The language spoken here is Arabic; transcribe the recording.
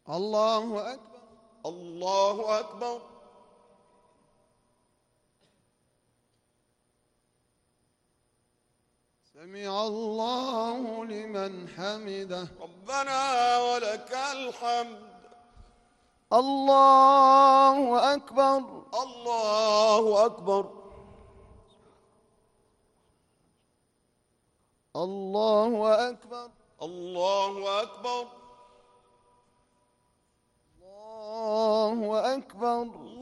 الله أكبر. الله أكبر. سمع الله لمن حمده. ربنا ولك الحمد. الله أكبر. الله أكبر. الله أكبر. الله أكبر. الله أكبر.